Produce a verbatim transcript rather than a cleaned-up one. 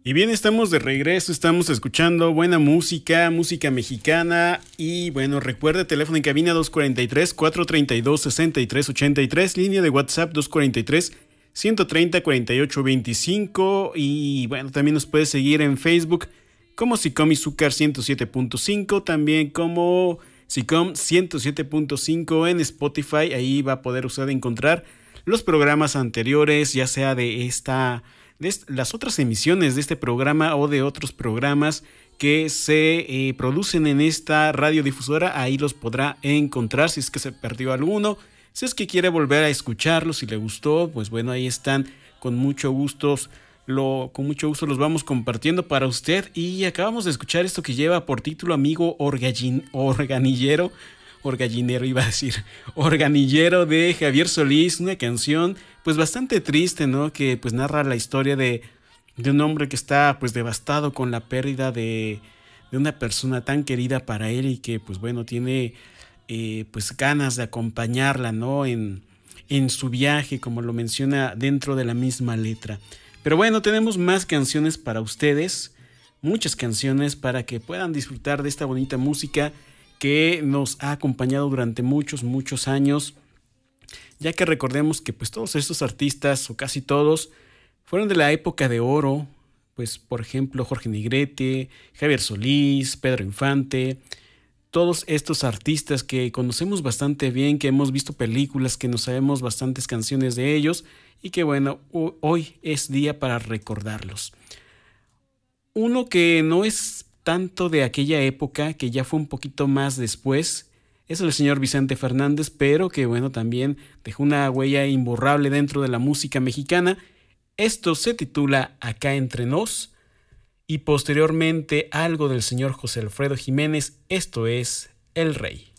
Y bien, estamos de regreso, estamos escuchando buena música, música mexicana. Y bueno, recuerde, teléfono en cabina dos cuatro tres, cuatro tres dos, seis tres ocho tres, línea de WhatsApp dos cuatro tres, uno tres cero, cuatro ocho dos cinco. Y bueno, también nos puede seguir en Facebook como Sicom Izúcar ciento siete punto cinco, también como Sicom ciento siete punto cinco en Spotify. Ahí va a poder usted encontrar los programas anteriores, ya sea de esta... de las otras emisiones de este programa o de otros programas que se eh, producen en esta radiodifusora. Ahí los podrá encontrar si es que se perdió alguno, si es que quiere volver a escucharlos, si le gustó, pues bueno, ahí están, con mucho gusto, lo, con mucho gusto los vamos compartiendo para usted. Y acabamos de escuchar esto que lleva por título Amigo Orgallin, Organillero, Orgallinero iba a decir, Organillero, de Javier Solís, una canción pues bastante triste, ¿no? Que pues narra la historia de, de un hombre que está pues devastado con la pérdida de, de una persona tan querida para él, y que pues bueno, tiene eh, pues ganas de acompañarla, ¿no? En, en su viaje, como lo menciona dentro de la misma letra. Pero bueno, tenemos más canciones para ustedes, muchas canciones para que puedan disfrutar de esta bonita música que nos ha acompañado durante muchos, muchos años, ya que recordemos que pues todos estos artistas, o casi todos, fueron de la época de oro, pues por ejemplo Jorge Negrete, Javier Solís, Pedro Infante, todos estos artistas que conocemos bastante bien, que hemos visto películas, que nos sabemos bastantes canciones de ellos, y que bueno, hoy es día para recordarlos. Uno que no es tanto de aquella época, que ya fue un poquito más después, es el señor Vicente Fernández, pero que bueno, también dejó una huella imborrable dentro de la música mexicana. Esto se titula Acá Entre Nos, y posteriormente algo del señor José Alfredo Jiménez. Esto es El Rey.